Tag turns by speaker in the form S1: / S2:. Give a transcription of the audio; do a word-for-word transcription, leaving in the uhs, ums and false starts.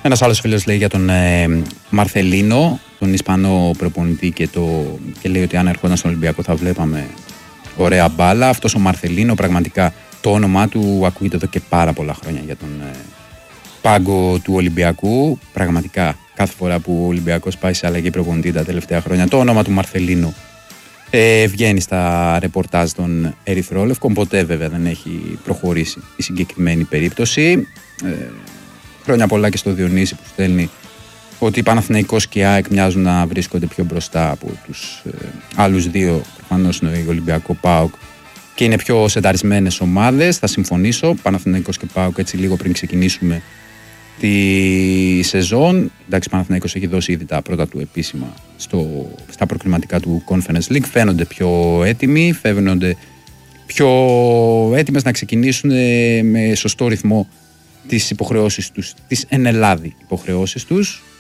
S1: Ένας άλλος φίλος λέει για τον ε, Μαρθελίνο, τον Ισπανό προπονητή, και, το, και λέει ότι αν ερχόταν στον Ολυμπιακό θα βλέπαμε ωραία μπάλα. Αυτός ο Μαρθελίνο, πραγματικά το όνομά του ακούγεται εδώ και πάρα πολλά χρόνια για τον ε, πάγκο του Ολυμπιακού. Πραγματικά κάθε φορά που ο Ολυμπιακός πάει σε αλλαγή προπονητή τα τελευταία χρόνια, το όνομα του Μαρθελίνο ε, βγαίνει στα ρεπορτάζ των Ερυθρόλευκων. Ποτέ βέβαια δεν έχει προχωρήσει η συγκεκριμένη περίπτωση. Ε, χρόνια πολλά και στο Διονύση που στέλνει ότι Παναθηναϊκός και ΑΕΚ μοιάζουν να βρίσκονται πιο μπροστά από τους ε, άλλους δύο, προφανώς είναι ο Ολυμπιακό, ΠΑΟΚ, και είναι πιο σενταρισμένες ομάδες. Θα συμφωνήσω, Παναθηναϊκός και ΠΑΟΚ, έτσι λίγο πριν ξεκινήσουμε τη σεζόν. Εντάξει, Παναθηναϊκός έχει δώσει ήδη τα πρώτα του επίσημα στο, στα προκριματικά του Conference League. Φαίνονται πιο έτοιμοι, φαίνονται πιο έτοιμες να ξεκινήσουν με σωστό ρυθμό τις υποχρεώσεις τους, τις εν Ελλάδη υποχρεώσεις τους.